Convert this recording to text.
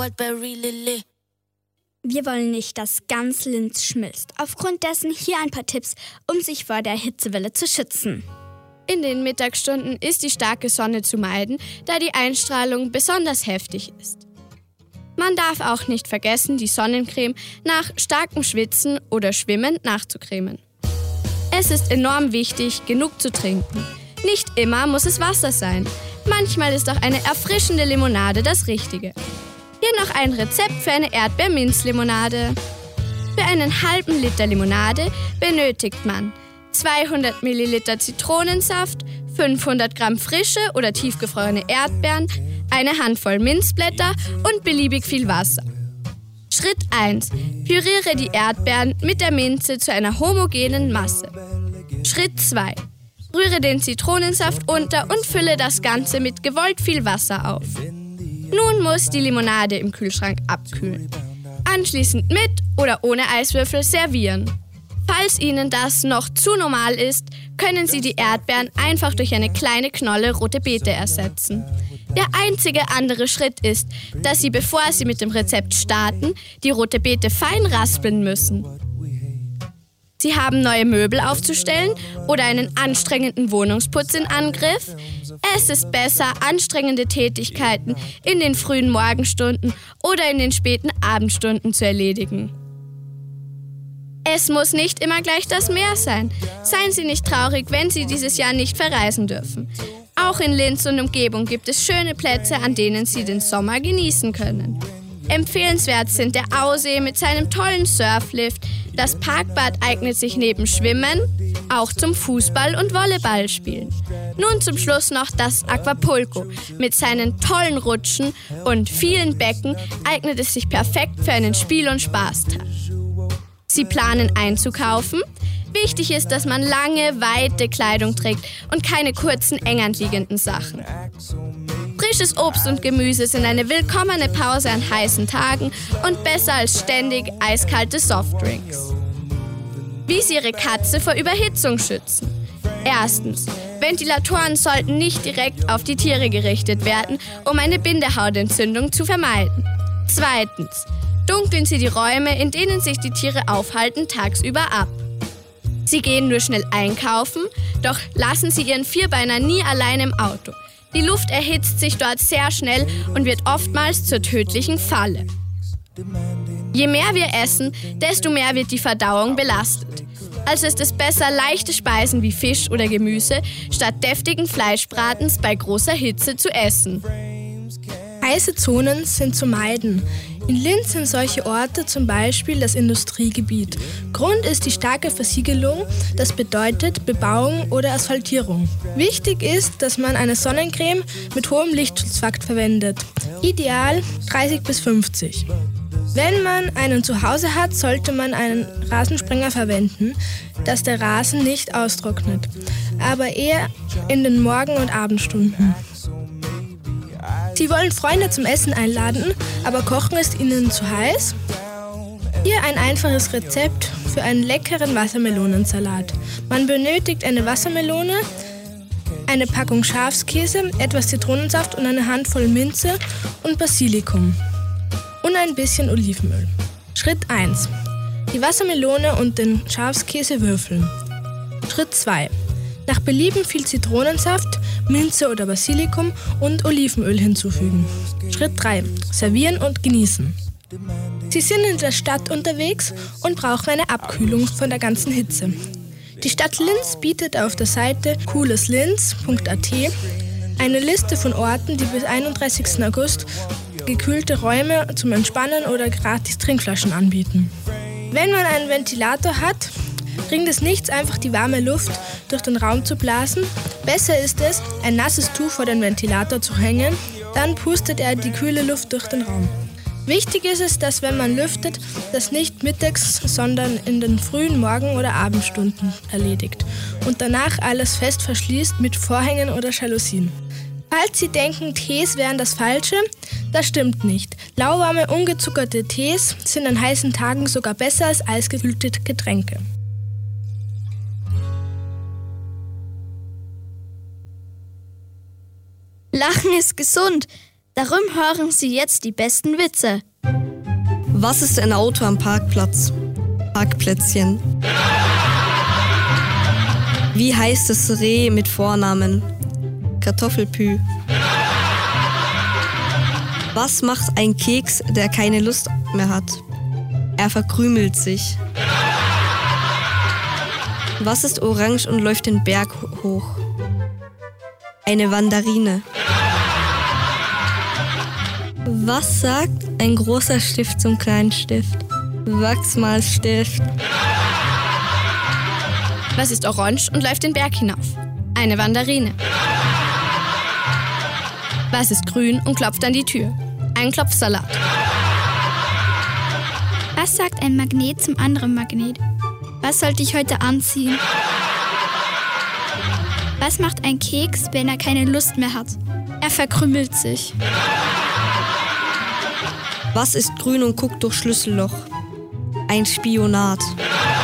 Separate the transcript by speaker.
Speaker 1: Wir wollen nicht, dass ganz Linz schmilzt. Aufgrund dessen hier ein paar Tipps, um sich vor der Hitzewelle zu schützen.
Speaker 2: In den Mittagsstunden ist die starke Sonne zu meiden, da die Einstrahlung besonders heftig ist. Man darf auch nicht vergessen, die Sonnencreme nach starkem Schwitzen oder Schwimmen nachzucremen. Es ist enorm wichtig, genug zu trinken. Nicht immer muss es Wasser sein. Manchmal ist auch eine erfrischende Limonade das Richtige. Hier noch ein Rezept für eine Erdbeerminzlimonade. Für einen halben Liter Limonade benötigt man 200 Milliliter Zitronensaft, 500 Gramm frische oder tiefgefrorene Erdbeeren, eine Handvoll Minzblätter und beliebig viel Wasser. Schritt 1. Püriere die Erdbeeren mit der Minze zu einer homogenen Masse. Schritt 2. Rühre den Zitronensaft unter und fülle das Ganze mit gewollt viel Wasser auf. Nun muss die Limonade im Kühlschrank abkühlen. Anschließend mit oder ohne Eiswürfel servieren. Falls Ihnen das noch zu normal ist, können Sie die Erdbeeren einfach durch eine kleine Knolle rote Beete ersetzen. Der einzige andere Schritt ist, dass Sie, bevor Sie mit dem Rezept starten, die rote Beete fein raspeln müssen. Sie haben neue Möbel aufzustellen oder einen anstrengenden Wohnungsputz in Angriff? Es ist besser, anstrengende Tätigkeiten in den frühen Morgenstunden oder in den späten Abendstunden zu erledigen. Es muss nicht immer gleich das Meer sein. Seien Sie nicht traurig, wenn Sie dieses Jahr nicht verreisen dürfen. Auch in Linz und Umgebung gibt es schöne Plätze, an denen Sie den Sommer genießen können. Empfehlenswert sind der Aussee mit seinem tollen Surflift. Das Parkbad eignet sich neben Schwimmen auch zum Fußball- und Volleyballspielen. Nun zum Schluss noch das Aquapulco. Mit seinen tollen Rutschen und vielen Becken eignet es sich perfekt für einen Spiel- und Spaßtag. Sie planen einzukaufen? Wichtig ist, dass man lange, weite Kleidung trägt und keine kurzen, eng anliegenden Sachen. Frisches Obst und Gemüse sind eine willkommene Pause an heißen Tagen und besser als ständig eiskalte Softdrinks. Wie Sie Ihre Katze vor Überhitzung schützen. Erstens. Ventilatoren sollten nicht direkt auf die Tiere gerichtet werden, um eine Bindehautentzündung zu vermeiden. Zweitens. Dunkeln Sie die Räume, in denen sich die Tiere aufhalten, tagsüber ab. Sie gehen nur schnell einkaufen, doch lassen Sie Ihren Vierbeiner nie allein im Auto. Die Luft erhitzt sich dort sehr schnell und wird oftmals zur tödlichen Falle. Je mehr wir essen, desto mehr wird die Verdauung belastet. Also ist es besser, leichte Speisen wie Fisch oder Gemüse statt deftigen Fleischbratens bei großer Hitze zu essen.
Speaker 3: Heiße Zonen sind zu meiden. In Linz sind solche Orte zum Beispiel das Industriegebiet. Grund ist die starke Versiegelung, das bedeutet Bebauung oder Asphaltierung. Wichtig ist, dass man eine Sonnencreme mit hohem Lichtschutzfaktor verwendet. Ideal 30 bis 50. Wenn man einen zu Hause hat, sollte man einen Rasensprenger verwenden, dass der Rasen nicht austrocknet, aber eher in den Morgen- und Abendstunden. Sie wollen Freunde zum Essen einladen, aber Kochen ist ihnen zu heiß? Hier ein einfaches Rezept für einen leckeren Wassermelonensalat. Man benötigt eine Wassermelone, eine Packung Schafskäse, etwas Zitronensaft und eine Handvoll Minze und Basilikum und ein bisschen Olivenöl. Schritt 1. Die Wassermelone und den Schafskäse würfeln. Schritt 2. Nach Belieben viel Zitronensaft, Minze oder Basilikum und Olivenöl hinzufügen. Schritt 3. Servieren und genießen. Sie sind in der Stadt unterwegs und brauchen eine Abkühlung von der ganzen Hitze. Die Stadt Linz bietet auf der Seite cooleslinz.at eine Liste von Orten, die bis 31. August gekühlte Räume zum Entspannen oder gratis Trinkflaschen anbieten. Wenn man einen Ventilator hat, bringt es nichts, einfach die warme Luft durch den Raum zu blasen. Besser ist es, ein nasses Tuch vor den Ventilator zu hängen, dann pustet er die kühle Luft durch den Raum. Wichtig ist es, dass wenn man lüftet, das nicht mittags, sondern in den frühen Morgen- oder Abendstunden erledigt und danach alles fest verschließt mit Vorhängen oder Jalousien. Falls Sie denken, Tees wären das Falsche, das stimmt nicht. Lauwarme, ungezuckerte Tees sind an heißen Tagen sogar besser als eisgekühlte Getränke.
Speaker 4: Lachen ist gesund.
Speaker 1: Darum hören Sie jetzt die besten Witze.
Speaker 4: Was ist ein Auto am Parkplatz? Parkplätzchen. Wie heißt das Reh mit Vornamen? Kartoffelpü. Was macht ein Keks, der keine Lust mehr hat? Er verkrümelt sich. Was ist orange und läuft den Berg hoch? Eine Mandarine. Was sagt ein großer Stift zum kleinen Stift? Wachsmalstift.
Speaker 2: Was ist orange und läuft den Berg hinauf? Eine Mandarine. Was ist grün und klopft an die Tür? Ein Klopfsalat.
Speaker 1: Was sagt ein Magnet zum anderen Magnet? Was sollte ich heute anziehen? Was macht ein Keks, wenn er keine Lust mehr hat? Er verkrümmelt sich.
Speaker 4: Was ist grün und guckt durch Schlüsselloch? Ein Spionat.